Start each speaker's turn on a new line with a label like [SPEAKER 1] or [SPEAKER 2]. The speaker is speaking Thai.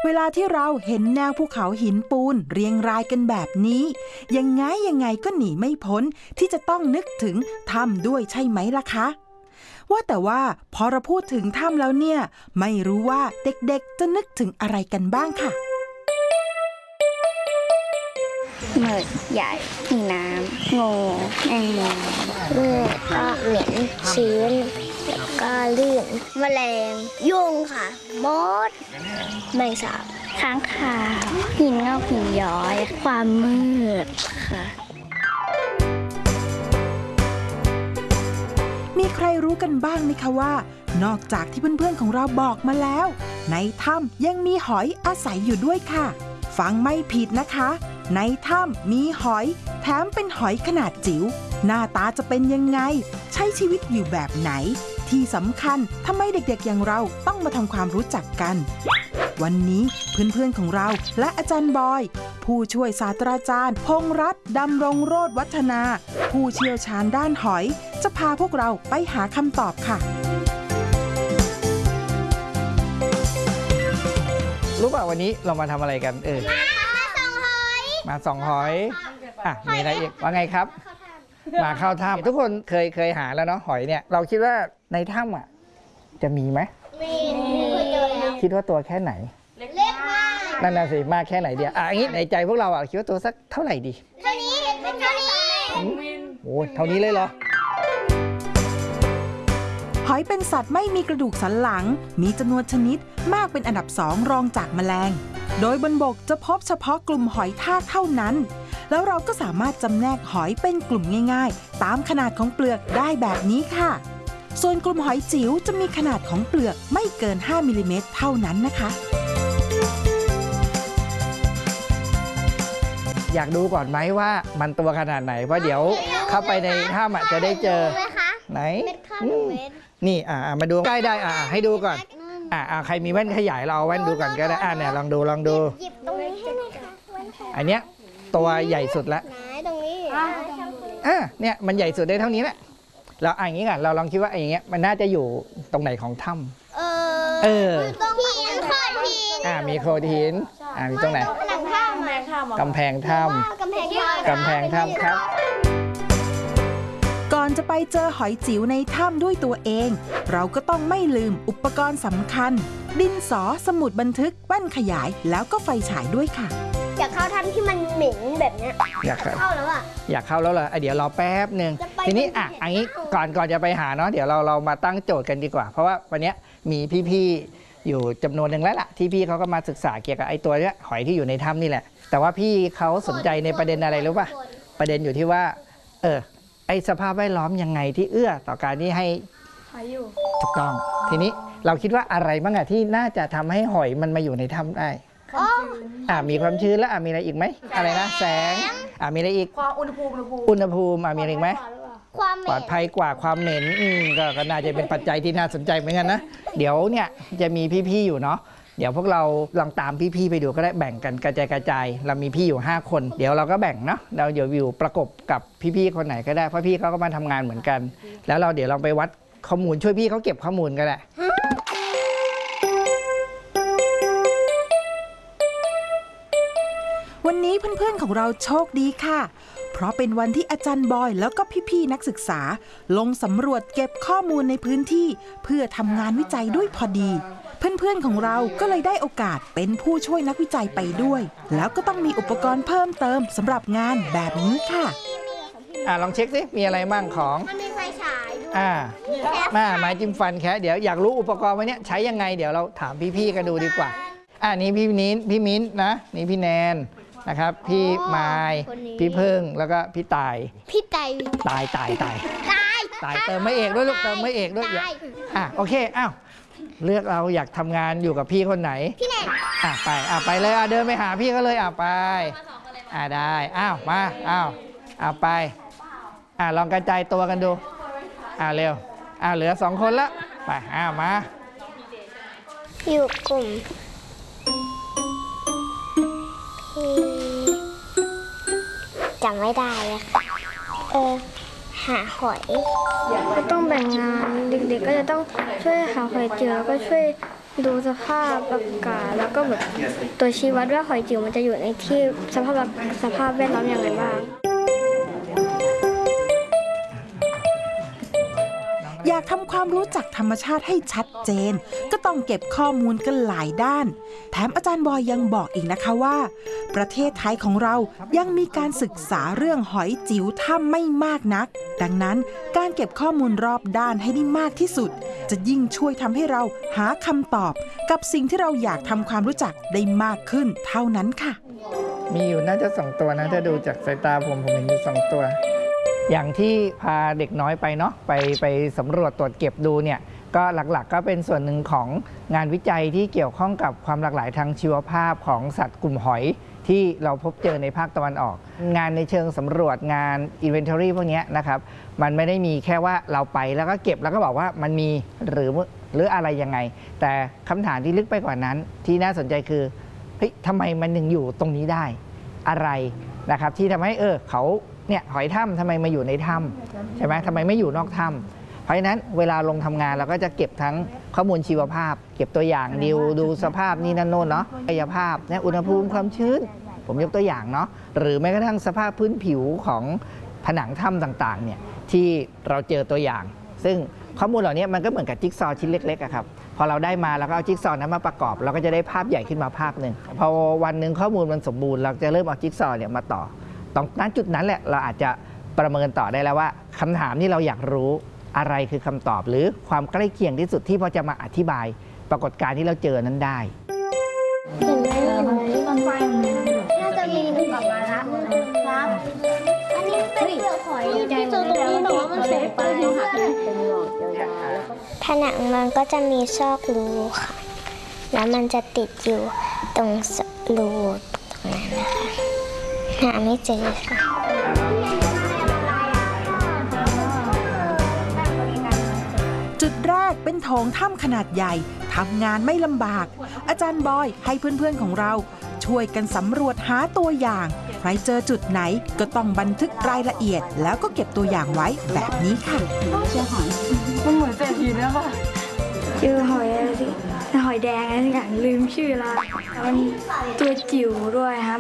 [SPEAKER 1] เวลาที่เราเห็นแนวภูเขาหินปูนเรียงรายกันแบบนี้ยังไงก็หนีไม่พ้นที่จะต้องนึกถึงถ้ำด้วยใช่ไหมล่ะคะว่าแต่ว่าพอเราพูดถึงถ้ำแล้วเนี่ยไม่รู้ว่าเด็กๆจะนึกถึงอะไรกันบ้างค่ะ
[SPEAKER 2] หมึกใหญ่มีน้ำงูแมงมุมก็เหม็นชื้นแล้วก็ลื่นแมลงยุงค่ะมดแมงสาบค้างคาวหินงอกหินย้อยความมืดค่ะ
[SPEAKER 1] มีใครรู้กันบ้างไหมคะว่านอกจากที่เพื่อนๆของเราบอกมาแล้วในถ้ำยังมีหอยอาศัยอยู่ด้วยค่ะฟังไม่ผิดนะคะในถ้ำมีหอยแถมเป็นหอยขนาดจิ๋วหน้าตาจะเป็นยังไงใช้ชีวิตอยู่แบบไหนที่สำคัญทำไมเด็กๆอย่างเราต้องมาทำความรู้จักกันวันนี้เพื่อนๆของเราและอาจารย์บอยผู้ช่วยศาสตราจารย์พงษ์รัตน์ดำรงโรจน์วัฒนาผู้เชี่ยวชาญด้านหอยจะพาพวกเราไปหาคำตอบค่ะ
[SPEAKER 3] รู้ป่ะวันนี้เรามาทำอะไรกันมาส่องหอยมีอะไรอีกว่าไงครับมาเข้าถ้ำทุกคนเคยหาแล้วเนาะหอยเนี่ยเราคิดว่าในถ้ำจะมีไหมคิดว่าตัวแค่ไหนเล็กมากนั่นน่ะสิมากแค่ไหนเดียวอย่างนี้ในใจพวกเราคิดว่าตัวสักเท่าไหร่ดีเท่านี้โอ้เท่านี้เลยเหรอ
[SPEAKER 1] หอยเป็นสัตว์ไม่มีกระดูกสันหลังมีจำนวนชนิดมากเป็นอันดับ2รองจากแมลงโดยบนบกจะพบเฉพาะกลุ่มหอยทากเท่านั้นแล้วเราก็สามารถจำแนกหอยเป็นกลุ่มง่ายๆตามขนาดของเปลือกได้แบบนี้ค่ะส่วนกลุ่มหอยจิ๋วจะมีขนาดของเปลือกไม่เกิน5มิลลิเมตรเท่านั้นนะคะ
[SPEAKER 3] อยากดูก่อนไหมว่ามันตัวขนาดไหนเพราะเดี๋ยวเข้าไปในถ้ำจะได้เจอไหนนี่มาดูใกล้ได้ให้ดูก่อนใครมีแว่นขยายเราเอาแว่นดูก่อนก็ได้เนี่ยลองดู
[SPEAKER 2] หยิบตรงนี้ให้หน่อยค่ะ
[SPEAKER 3] อันเนี้ยตัวใหญ่สุดละ
[SPEAKER 2] ตรงนี้
[SPEAKER 3] เนี่ยมันใหญ่สุดได้เท่านี้แหละเราอย่างนี้ก่อนเราลองคิดว่าอย่างเงี้ยมันน่าจะอยู่ตรงไหนของถ้ำ
[SPEAKER 2] ตรงหินโขดหิน
[SPEAKER 3] มีโขดหินมีตรงไหนกำแพงถ้ำครับ
[SPEAKER 1] ก่อนจะไปเจอหอยจิ๋วในถ้ำด้วยตัวเองเราก็ต้องไม่ลืมอุปกรณ์สำคัญดินสอสมุดบันทึกแว่นขยายแล้วก็ไฟฉายด้วยค่ะ
[SPEAKER 2] อยากเข้าถ้ำที่มันเหม็นแบบนี้อยากเข้าแล้ว
[SPEAKER 3] อยากเข้าแล้วเหรอเดี๋ยวรอแป๊บหนึ่งทีนี้อันนี้ก่อนจะไปหาเนาะเดี๋ยวเรามาตั้งโจทย์กันดีกว่าเพราะว่าวันนี้มีพี่ๆอยู่จำนวนหนึ่งแล้วล่ะที่พี่เขาก็มาศึกษาเกี่ยวกับไอ้ตัวเนี้ยหอยที่อยู่ในถ้ำนี่แหละแต่ว่าพี่เขาสนใจในประเด็นอะไรรู้ป่ะประเด็นอยู่ที่ว่าไอ้สภาพแวดล้อมยังไงที่เอื้อต่อการที่ให้หอยอยู่ถูกต้องทีนี้เราคิดว่าอะไรบ้างที่น่าจะทำให้หอยมันมาอยู่ในถ้ำได้มีความชื้นแล้วมีอะไรอีกไหมอะไรนะแสงมีอะไรอีก
[SPEAKER 4] ความอุณหภูมิ
[SPEAKER 3] มีอะไรอีกไหม
[SPEAKER 2] ความ
[SPEAKER 3] ปลอดภัยกว่าความเหม็นก็น่าจะเป็นปัจจัยที่น่าสนใจเหมือนกันนะเดี๋ยวเนี่ยจะมีพี่ๆอยู่เนาะเดี๋ยวพวกเราลองตามพี่ๆไปดูก็ได้แบ่งกันกระจายเรามีพี่อยู่5คนเดี๋ยวเราก็แบ่งเนาะเราเดี๋ยวอยู่ประกบกับพี่ๆคนไหนก็ได้เพราะพี่เขาก็มาทำงานเหมือนกันแล้วเราเดี๋ยวลองไปวัดข้อมูลช่วยพี่เขาเก็บข้อมูลก็ได้
[SPEAKER 1] วันนี้เพื่อนๆของเราโชคดีค่ะเพราะเป็นวันที่อาจารย์บอยแล้วก็พี่ๆนักศึกษาลงสำรวจเก็บข้อมูลในพื้นที่เพื่อทำงานวิจัยด้วยพอดีเพื่อนๆของเราก็เลยได้โอกาสเป็นผู้ช่วยนักวิจัยไปด้วยแล้วก็ต้องมีอุปกรณ์เพิ่มเติมสำหรับงานแบบนี้ค่ะ
[SPEAKER 3] ลองเช็คสิมีอะไรบ้างของ
[SPEAKER 2] มันมีไฟฉายด้วย
[SPEAKER 3] ไม้จิ้มฟันแค่เดี๋ยวอยากรู้อุปกรณ์วันนี้ใช้ยังไงเดี๋ยวเราถามพี่ๆกันดูดีกว่านี่พี่มิ้นนะนี่พี่แนนนะครับพี่ไม้พี่พึ่งแล้วก็พี่ตายตายเติมไม่เอกด้วยลูกเติมไม่เอกด้วยโอเคเลือกเราอยากทำงานอยู่กับพี่คนไหน
[SPEAKER 2] พี่แนน
[SPEAKER 3] ไปเลยเดินไปหาพี่ก็เลยไปได้มาไปลองกระจายตัวกันดูเร็วเหลือ2คนละไปมา
[SPEAKER 2] อยู่กลุ่มจำไม่ได้เลยค่ะหาหอยก็ต้องแบ่งงานเด็กๆก็จะต้องช่วยหาหอยเจอแล้วก็ช่วยดูสภาพอากาศแล้วก็แบบตัวชี้วัดว่าหอยจิ๋วมันจะอยู่ในที่สภาพแวดล้อมอย่างไรบ้าง
[SPEAKER 1] อยากทำความรู้จักธรรมชาติให้ชัดเจน ก็ต้องเก็บข้อมูลกันหลายด้าน แถมอาจารย์บอยยังบอกอีกนะคะว่า ประเทศไทยของเรายังมีการศึกษาเรื่องหอยจิ๋วถ้ำไม่มากนัก ดังนั้นการเก็บข้อมูลรอบด้านให้ได้มากที่สุด จะยิ่งช่วยทำให้เราหาคำตอบ กับสิ่งที่เราอยากทำความรู้จักได้มากขึ้นเท่านั้นค่ะ
[SPEAKER 3] มีอยู่น่าจะ2 ตัวนะถ้าดูจากสายตาผมเห็นอยู่2 ตัว อย่างที่พาเด็กน้อยไปเนาะไปสำรวจตรวจเก็บดูเนี่ยก็หลักๆก็เป็นส่วนหนึ่งของงานวิจัยที่เกี่ยวข้องกับความหลากหลายทางชีวภาพของสัตว์กลุ่มหอยที่เราพบเจอในภาคตะวันออก งานในเชิงสำรวจงาน inventory พวกนี้นะครับมันไม่ได้มีแค่ว่าเราไปแล้วก็เก็บแล้วก็บอกว่ามันมีหรืออะไรยังไง แต่คำถามที่ลึกไปกว่านั้นที่น่าสนใจคือเฮ้ยทำไมมันยังอยู่ตรงนี้ได้อะไรนะครับที่ทำให้เขาเนี่ยหอยถ้ำทำไมมาอยู่ในถ้ำใช่ไหมทำไมไม่อยู่นอกถ้ำเพราะฉะนั้นเวลาลงทำงานเราก็จะเก็บทั้งข้อมูลชีวภาพ เก็บตัวอย่างดูสภาพนี่นั่นโน่นเนาะกายภาพเนี่ยอุณหภูมิความชื้นผมยกตัวอย่างเนาะหรือแม้กระทั่งสภาพพื้นผิวของผนังถ้ำต่างๆเนี่ยที่เราเจอตัวอย่าง ซึ่งข้อมูลเหล่านี้มันก็เหมือนกับจิ๊กซอว์ชิ้นเล็กๆอะครับพอเราได้มาเราก็เอาจิ๊กซอว์นั้นมาประกอบเราก็จะได้ภาพใหญ่ขึ้นมาภาพหนึ่งพอวันหนึ่งข้อมูลมันสมบูรณ์เราจะเริ่มเอาจิ๊กซอว์เนี่ยมาต่อตรงนั้นจุดนั้นแหละเราอาจจะประเมินต่อได้แล้วว่าคำถามที่เราอยากรู้อะไรคือคำตอบหรือความใกล้เคียงที่สุดที่พอจะมาอธิบายปรากฏการณ์ที่เราเจอนั้นได้
[SPEAKER 2] เห็นไหมมันไฟน่าจะมีหนึ่งกลับมาละครับ อันนี้เป็นเปลือกหอยที่เจอตรงนี้แต่ว่ามันเสียไปเป็นหลอดยาวๆผนังมันก็จะมีซอกรูค่ะ แล้วมันจะติดอยู่ตรงรูตรงนั้นนะคะหาไม่เจอค่ะ
[SPEAKER 1] จุดแรกเป็นโถงถ้ำขนาดใหญ่ทำงานไม่ลำบาก อาจารย์บอยให้เพื่อนๆของเราช่วยกันสำรวจหาตัวอย่าง ใครเจอจุดไหนก็ต้องบันทึกรายละเอียด แล้วก็เก็บตัวอย่างไว้แบบนี้ค่ะ
[SPEAKER 4] มันเหมือนเศรษฐีนะป่ะ
[SPEAKER 5] ชื่อหอยอะไรสิหอยแดงอะไรสักอย่างลืมชื่อละมันตัวจิ๋วด้วยครับ